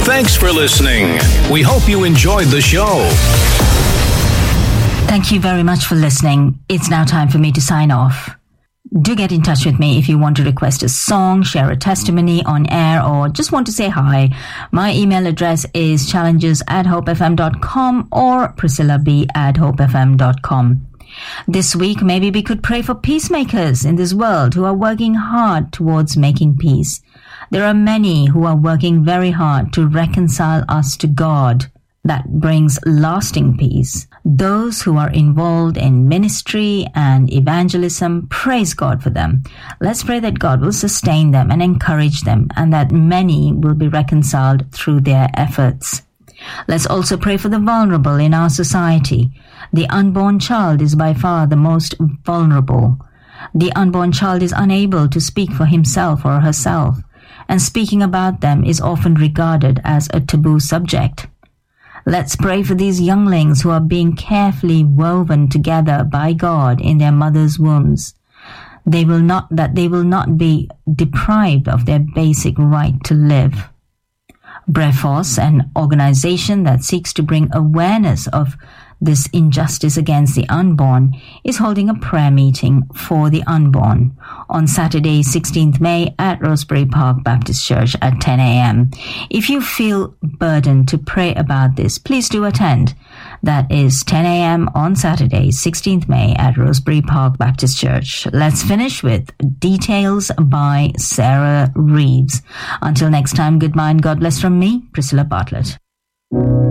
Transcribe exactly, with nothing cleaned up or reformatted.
Thanks for listening. We hope you enjoyed the show. Thank you very much for listening. It's now time for me to sign off. Do get in touch with me if you want to request a song, share a testimony on air, or just want to say hi. My email address is challenges at hopefm dot com or priscillab at hopefm dot com. This week, maybe we could pray for peacemakers in this world who are working hard towards making peace. There are many who are working very hard to reconcile us to God. That brings lasting peace. Those who are involved in ministry and evangelism, praise God for them. Let's pray that God will sustain them and encourage them, and that many will be reconciled through their efforts. Let's also pray for the vulnerable in our society. The unborn child is by far the most vulnerable. The unborn child is unable to speak for himself or herself, and speaking about them is often regarded as a taboo subject. Let's pray for these younglings who are being carefully woven together by God in their mother's wombs. They will not, that they will not be deprived of their basic right to live. Brephos, an organization that seeks to bring awareness of this injustice against the unborn, is holding a prayer meeting for the unborn on Saturday, sixteenth May at Rosebery Park Baptist Church at ten a.m. If you feel burdened to pray about this, please do attend. That is ten a.m. on Saturday, sixteenth May at Rosebery Park Baptist Church. Let's finish with Details by Sarah Reeves. Until next time, good mind, God bless from me, Priscilla Bartlett.